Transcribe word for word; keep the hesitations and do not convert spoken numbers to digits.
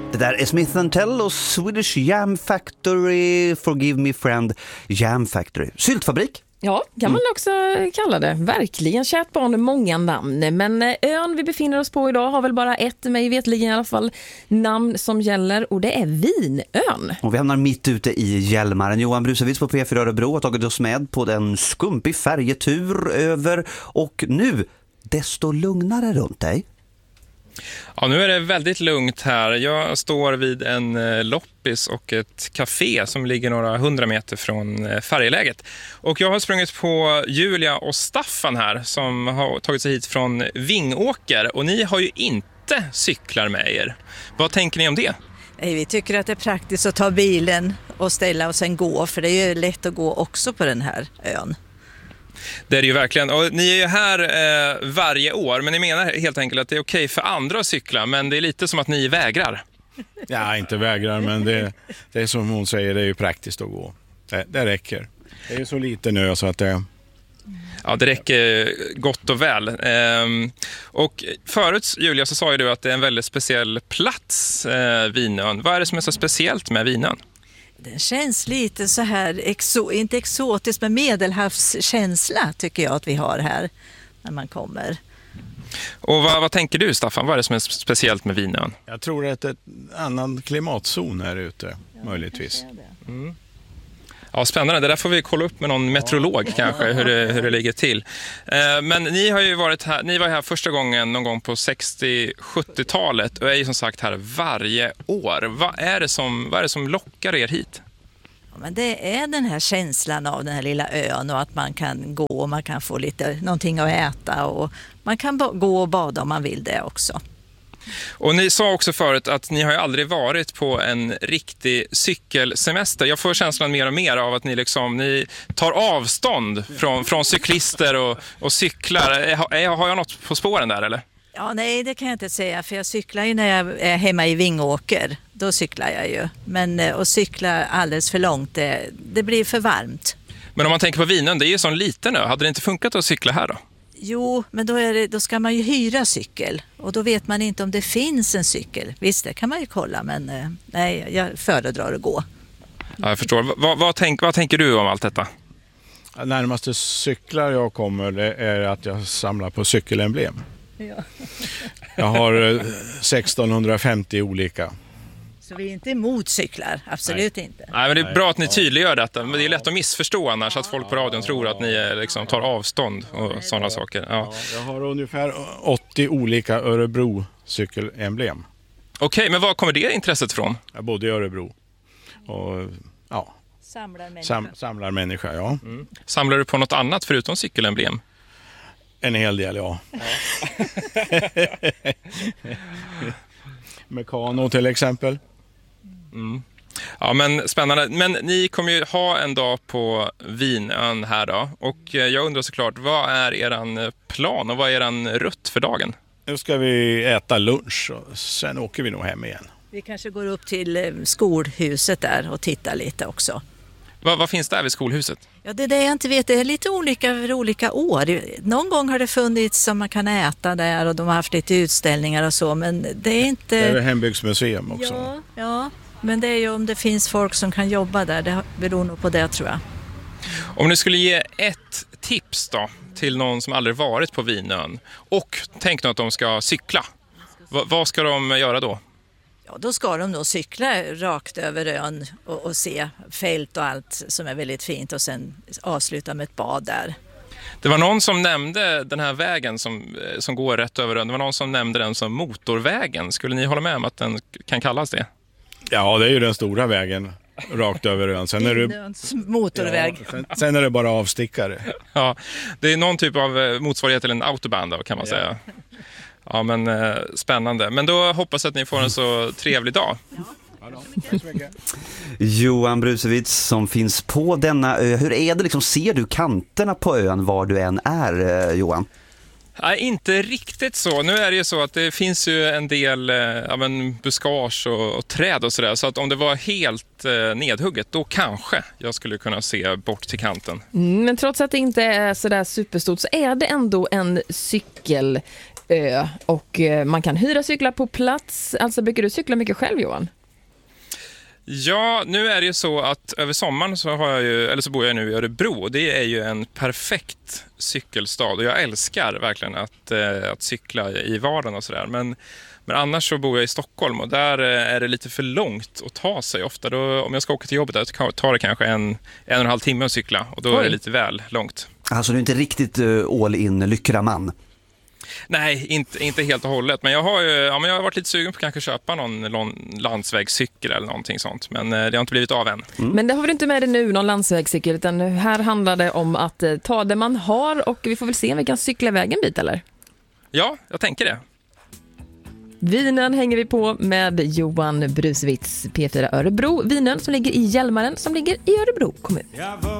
Det där är Smith and Tell och Swedish Jam Factory, Forgive Me Friend, Jam Factory. Syltfabrik. Ja, kan man också kalla det. Verkligen kärt barn med många namn. Men ön vi befinner oss på idag har väl bara ett, mig vetligen i alla fall, namn som gäller. Och det är Vinön. Och vi hamnar mitt ute i Hjälmaren. Johan Brusewitz på P fyra Örebro har tagit oss med på den skumpig färjetur över. Och nu, desto lugnare runt dig. Ja, nu är det väldigt lugnt här. Jag står vid en loppis och ett café som ligger några hundra meter från färjeläget. Och jag har sprungit på Julia och Staffan här som har tagit sig hit från Vingåker. Och ni har ju inte cyklar med er. Vad tänker ni om det? Nej, vi tycker att det är praktiskt att ta bilen och ställa och sen gå. För det är ju lätt att gå också på den här ön. Det är det ju verkligen. Och ni är ju här eh, varje år, men ni menar helt enkelt att det är okej för andra att cykla, men det är lite som att ni vägrar. Ja, inte vägrar, men det, det är som hon säger, det är ju praktiskt att gå. Det, det räcker. Det är ju så lite nö så att det... Ja, det räcker gott och väl. Ehm, och förut, Julia, så sa ju du att det är en väldigt speciell plats, eh, Vinön. Vad är det som är så speciellt med Vinön? Den känns lite så här, exo, inte exotisk, men medelhavskänsla tycker jag att vi har här när man kommer. Och vad, vad tänker du, Staffan? Vad är det som är speciellt med Vinön? Jag tror att det är en annan klimatzon här ute, ja, möjligtvis. Mm. Ja, spännande. Det där får vi kolla upp med någon meteorolog ja. kanske, hur det, hur det ligger till. Eh, men ni har ju varit här, ni var här första gången någon gång på sextio-sjuttiotalet och är ju som sagt här varje år. Vad är det som, vad är det som lockar er hit? Ja, men det är den här känslan av den här lilla ön och att man kan gå och man kan få lite någonting att äta och man kan ba- gå och bada om man vill det också. Och ni sa också förut att ni har ju aldrig varit på en riktig cykelsemester. Jag får känslan mer och mer av att ni, liksom, ni tar avstånd från, från cyklister och, och cyklar. Har, har jag något på spåren där eller? Ja, nej, det kan jag inte säga, för jag cyklar ju när jag är hemma i Vingåker. Då cyklar jag ju. Men att cykla alldeles för långt, det, det blir för varmt. Men om man tänker på Vinön, det är ju sån liten nu. Hade det inte funkat att cykla här då? Jo, men då, är det, då ska man ju hyra cykel och då vet man inte om det finns en cykel. Visst, det kan man ju kolla, men eh, nej, jag föredrar att gå. Ja, jag förstår. Vad, vad, tänk, vad tänker du om allt detta? Närmaste cyklar jag kommer det är att jag samlar på cykelemblem. Ja. Jag har sextonhundrafemtio olika. Så vi är inte emot cyklar, absolut Nej. inte. Nej, men det är bra att ni tydliggör detta. Men det är lätt att missförstå annars att folk på radion tror att ni liksom tar avstånd och sådana saker. Ja. Jag har ungefär åttio olika Örebro cykelemblem. Okej, men var kommer det intresset från? Jag bodde i Örebro. Och ja, Samlar människa. Sam, samlar människa, ja. Mm. Samlar du på något annat förutom cykelemblem? En hel del, ja. Mekano till exempel. Mm. Ja, men spännande. Men ni kommer ju ha en dag på Vinön här då. Och jag undrar såklart, vad är eran plan och vad är eran rutt för dagen? Nu ska vi äta lunch och sen åker vi nog hem igen. Vi kanske går upp till skolhuset där och tittar lite också. Vad, vad finns där vid skolhuset? Ja, det är det jag inte vet. Det är lite olika över olika år. Någon gång har det funnits som man kan äta där och de har haft lite utställningar och så, men det är inte... Det är hembygdsmuseum också. Ja, ja, men det är ju om det finns folk som kan jobba där. Det beror nog på det, tror jag. Om du skulle ge ett tips då till någon som aldrig varit på Vinön och tänk nu att de ska cykla. V- vad ska de göra då? Ja, då ska de nog cykla rakt över ön och, och se fält och allt som är väldigt fint och sen avsluta med ett bad där. Det var någon som nämnde den här vägen som, som går rätt över ön. Det var någon som nämnde den som motorvägen. Skulle ni hålla med om att den kan kallas det? Ja, det är ju den stora vägen rakt över ön. Sen är det, motorväg. ja, sen, sen är det bara avstickare. Ja, det är någon typ av motsvarighet till en autobahn då, kan man ja. säga. Ja, men eh, spännande. Men då hoppas jag att ni får en så trevlig dag. Ja. Johan Brusewitz som finns på denna ö. Hur är det liksom, ser du kanterna på ön var du än är, Johan? Nej, inte riktigt så. Nu är det ju så att det finns ju en del eh, men, buskage och, och träd och sådär. Så att om det var helt eh, nedhugget, då kanske jag skulle kunna se bort till kanten. Mm, men trots att det inte är sådär superstort så är det ändå en cykelö ö och eh, man kan hyra cyklar på plats. Alltså brukar du cykla mycket själv, Johan? Ja, nu är det ju så att över sommaren så, har jag ju, eller så bor jag nu i Örebro. Det är ju en perfekt cykelstad och jag älskar verkligen att, eh, att cykla i vardagen och sådär. Men, men annars så bor jag i Stockholm och där är det lite för långt att ta sig ofta. Då, om jag ska åka till jobbet där tar det kanske en, en och en halv timme att cykla och då Oj. är det lite väl långt. Alltså du är inte riktigt uh, all in lyckraman? Nej, inte, inte helt och hållet. Men jag har ju ja, men jag har varit lite sugen på att kanske köpa någon, någon landsvägscykel eller någonting sånt. Men eh, det har inte blivit av än. Mm. Men det har vi inte med det nu, någon landsvägscykel. Utan här handlar det om att eh, ta det man har och vi får väl se om vi kan cykla vägen bit, eller? Ja, jag tänker det. Vinen hänger vi på med Johan Brusewitz, P fyra Örebro. Vinen som ligger i Hjälmaren som ligger i Örebro kommun.